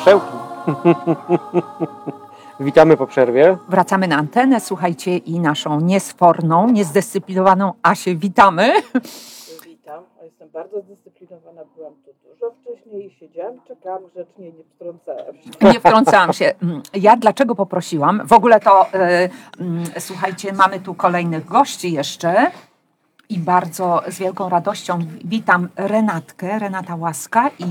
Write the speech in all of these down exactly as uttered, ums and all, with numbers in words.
Krzełki. Witamy po przerwie. Wracamy na antenę, słuchajcie, i naszą niesforną, niezdyscyplinowaną Asię witamy. Witam, jestem bardzo zdyscyplinowana, byłam tu dużo wcześniej i siedziałam, czekałam grzecznie, nie wtrącałem się. Nie wtrącałam się. Ja dlaczego poprosiłam? W ogóle to, yy, słuchajcie, mamy tu kolejnych gości jeszcze i bardzo z wielką radością witam Renatkę, Renata Łaska i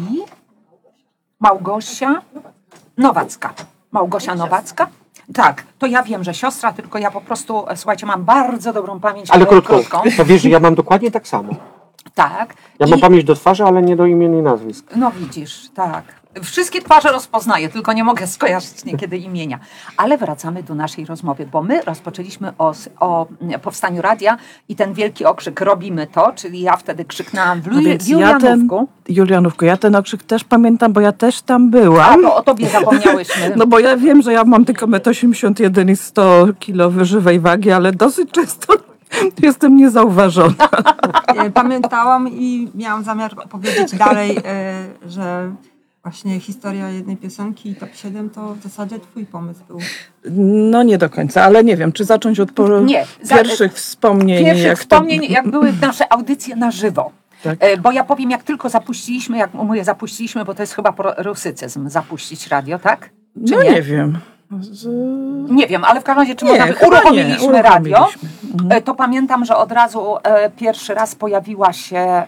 Małgosia Nowacka. Małgosia Nowacka? Tak, to ja wiem, że siostra, tylko ja po prostu, słuchajcie, mam bardzo dobrą pamięć. Ale krótko, krótką. to wiesz, że ja mam dokładnie tak samo. Tak. Ja I... mam pamięć do twarzy, ale nie do imion i nazwisk. No widzisz, tak. Wszystkie twarze rozpoznaję, tylko nie mogę skojarzyć niekiedy imienia. Ale wracamy do naszej rozmowy, bo my rozpoczęliśmy o, o powstaniu radia i ten wielki okrzyk robimy to, czyli ja wtedy krzyknęłam w, Lu- No w Julianówku. Ja ten, Julianówku, ja ten okrzyk też pamiętam, bo ja też tam A byłam. to o tobie zapomniałyśmy. No bo ja wiem, że ja mam tylko metr osiemdziesiąt jeden i sto kilo wyżywej wagi, ale dosyć często jestem niezauważona. Pamiętałam i miałam zamiar powiedzieć dalej, że właśnie historia jednej piosenki i top siedem to w zasadzie twój pomysł był. No nie do końca, ale nie wiem, czy zacząć od po... Nie, za- pierwszych wspomnień. Pierwszych jak wspomnień, to... jak były nasze audycje na żywo. Tak. E, Bo ja powiem, jak tylko zapuściliśmy, jak mówię zapuściliśmy, bo to jest chyba rusycyzm, zapuścić radio, tak? Czy No nie? nie wiem. Z... Nie wiem, ale w każdym razie, czy Nie, można by... chyba uruchomiliśmy nie, radio, uruchomiliśmy. Mhm. e, to pamiętam, że od razu e, pierwszy raz pojawiła się e,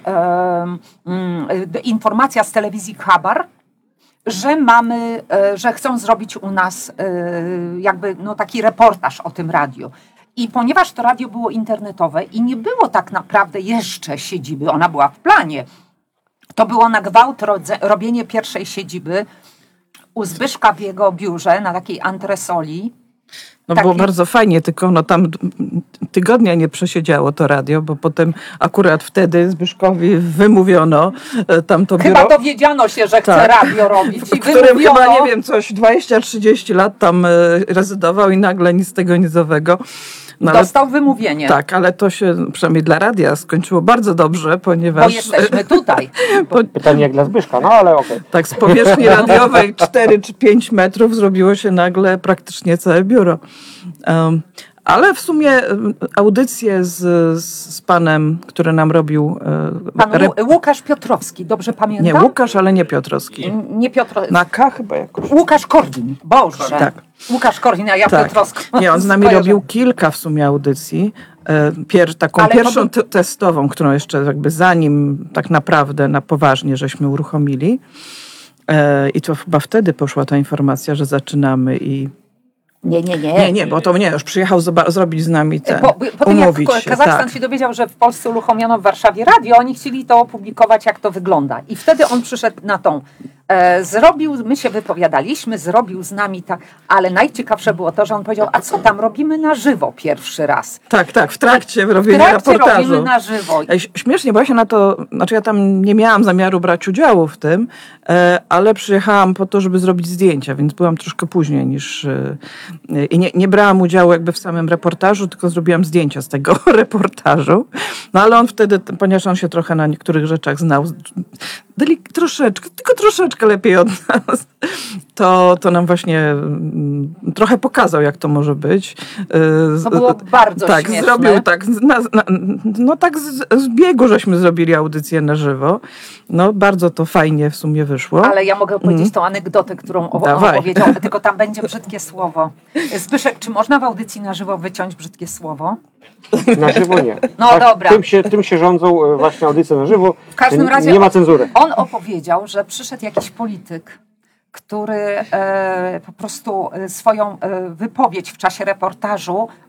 mm, e, informacja z telewizji Chabar, że mamy, e, że chcą zrobić u nas e, jakby no, taki reportaż o tym radiu. I ponieważ to radio było internetowe i nie było tak naprawdę jeszcze siedziby, ona była w planie, to było na gwałt rodze, robienie pierwszej siedziby u Zbyszka w jego biurze na takiej antresoli. No Taki- było bardzo fajnie, tylko no tam tygodnia nie przesiedziało to radio, bo potem akurat wtedy Zbyszkowi wymówiono e, tam to Chyba biuro, dowiedziano się, że chce Tak. radio robić i w którym wymówiono. chyba, nie wiem, coś dwadzieścia trzydzieści lat tam e, rezydował i nagle nic z tego, nic owego. No, ale, Dostał wymówienie, tak, ale to się przynajmniej dla radia skończyło bardzo dobrze, bo ponieważ jesteśmy tutaj. Pytanie jak dla Zbyszka, no ale okej. tak z powierzchni radiowej cztery czy pięć metrów zrobiło się nagle praktycznie całe biuro. Um, ale w sumie um, audycje z, z panem, który nam robił... e, Pan rep- Łu- Łukasz Piotrowski, dobrze pamiętam? nie, Łukasz, ale nie Piotrowski. Nie Piotr... Na K chyba jakoś. Łukasz Korwin, Boże. Tak. Łukasz Korwin, a ja Tak. Piotrowska. Nie, on z nami Skojarzę. robił kilka w sumie audycji. E, Pier, taką Ale to pierwszą był- te- testową, którą jeszcze jakby zanim tak naprawdę na poważnie żeśmy uruchomili. E, I to chyba wtedy poszła ta informacja, że zaczynamy i... Nie, nie, nie. Nie, nie, bo to nie, już przyjechał zoba- zrobić z nami ten, Po, po tym jak umówić się. Kazachstan Tak. się dowiedział, że w Polsce uruchomiono w Warszawie radio, oni chcieli to opublikować, jak to wygląda. I wtedy on przyszedł na tą. E, zrobił, my się wypowiadaliśmy, zrobił z nami tak, ale najciekawsze było to, że on powiedział, a co tam robimy na żywo pierwszy raz. Tak, tak, w trakcie W robienia trakcie reportażu. robimy na żywo. Ej, Śmiesznie, bo ja się na to, znaczy ja tam nie miałam zamiaru brać udziału w tym, e, ale przyjechałam po to, żeby zrobić zdjęcia, więc byłam troszkę później niż... E, I nie, nie brałam udziału jakby w samym reportażu, tylko zrobiłam zdjęcia z tego reportażu. No ale on wtedy, ponieważ on się trochę na niektórych rzeczach znał, delik- troszeczkę, tylko troszeczkę lepiej od nas, to, to nam właśnie mm, trochę pokazał, jak to może być. E, To było bardzo tak, śmieszne. zrobił tak, na, na, no tak z, z biegu żeśmy zrobili audycję na żywo. No bardzo to fajnie w sumie wyszło. Ale ja mogę powiedzieć tą anegdotę, którą o- on Dawaj. powiedział, tylko tam będzie brzydkie słowo. Zbyszek, czy można w audycji na żywo wyciąć brzydkie słowo? Na żywo nie. No Tak, dobra. Tym się, tym się rządzą e, właśnie audycje na żywo. W każdym razie Nie ma cenzury. On opowiedział, że przyszedł jakiś polityk, który e, po prostu e, swoją e, wypowiedź w czasie reportażu